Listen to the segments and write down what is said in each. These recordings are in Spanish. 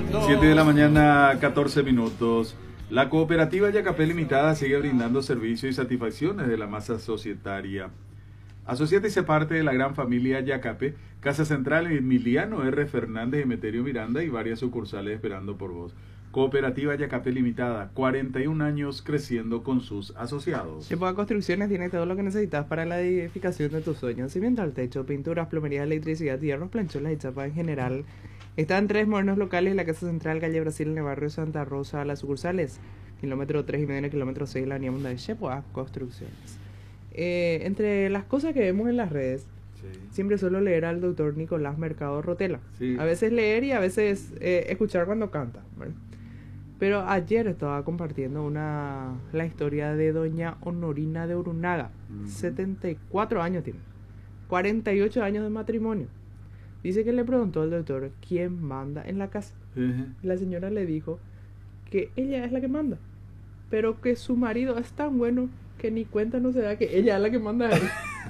7 de la mañana, 14 minutos. La cooperativa Yacapé Limitada sigue brindando servicios y satisfacciones de la masa societaria. Asociate y sé parte de la gran familia Yacapé, Casa Central Emiliano R. Fernández, Emeterio Miranda y varias sucursales esperando por vos. Cooperativa Yacapé Limitada, 41 años creciendo con sus asociados. Chepoa Construcciones tiene todo lo que necesitas para la edificación de tus sueños. Cimiento al techo, pinturas, plomería, electricidad, hierros, plancholas y chapas en general. Están 3 modernos locales en la Casa Central, calle Brasil, en el barrio Santa Rosa. Las sucursales, kilómetro 3,5 y kilómetro 6 de la avenida Mundo de Chepoa Construcciones. Entre las cosas que vemos en las redes, siempre suelo leer al doctor Nicolás Mercado Rotela. A veces leer y a veces escuchar cuando canta, ¿verdad? Pero ayer estaba compartiendo la historia de doña Honorina de Urunaga. 74 años tiene, 48 años de matrimonio. Dice que le preguntó al doctor quién manda en la casa. La señora le dijo que ella es la que manda, pero que su marido es tan bueno que ni cuenta no se da que ella es la que manda a él.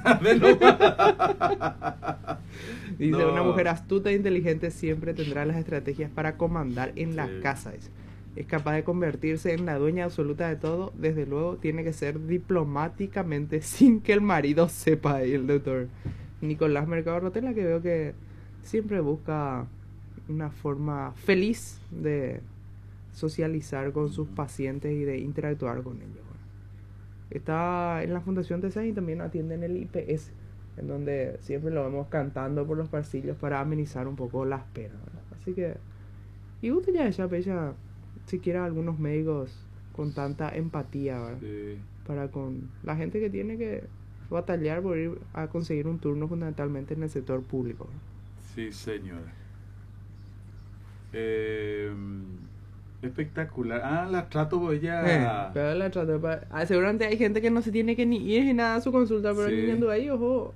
Dice, una mujer astuta e inteligente siempre tendrá las estrategias para comandar en la casa. Dice. Es capaz de convertirse en la dueña absoluta de todo. Desde luego tiene que ser diplomáticamente sin que el marido sepa. Y el doctor Nicolás Mercado Rotela, que veo que siempre busca una forma feliz de socializar con sus pacientes y de interactuar con ellos. Está en la Fundación TESA y también atiende en el IPS, en donde siempre lo vemos cantando por los pasillos para amenizar un poco la espera, ¿verdad? Así que, y usted ya ella siquiera algunos médicos con tanta empatía, ¿verdad? Sí. Para con la gente que tiene que batallar por ir a conseguir un turno fundamentalmente en el sector público, ¿verdad? Sí, señora. Espectacular. La trato ella. Pero la trato seguramente hay gente que no se tiene que ni ir ni nada a su consulta, pero yendo ahí, ojo.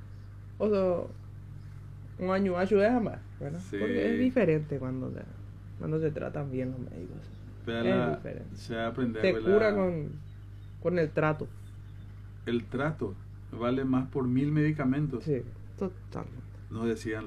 Un año ayuda jamás, ¿verdad? Sí. Porque es diferente cuando se tratan bien los médicos. Es diferente. Se aprende te cura con el trato. El trato vale más por 1000 medicamentos. Sí, totalmente. Nos decían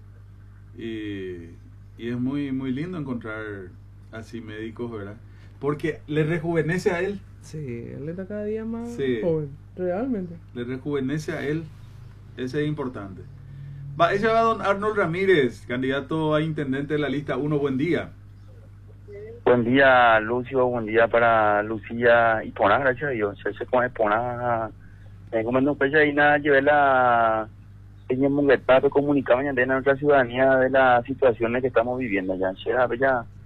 y es muy, muy lindo encontrar así médicos, ¿verdad? Porque le rejuvenece a él. Sí, él está cada día más joven, realmente. Le rejuvenece a él, ese es importante. Ese va don Arnold Ramírez, candidato a intendente de la lista 1, buen día. Buen día, Lucio, buen día para Lucía y Pona, gracias a Dios. Se pone Pona, como no pese ahí nada, llevé la pequeña mongueta, comunicaba mañana a nuestra ciudadanía de las situaciones que estamos viviendo allá. Ya,